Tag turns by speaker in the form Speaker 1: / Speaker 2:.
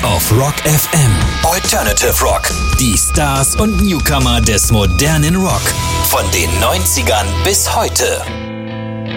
Speaker 1: auf Rock FM. Alternative Rock. Die Stars und Newcomer des modernen Rock. Von den 90ern bis heute.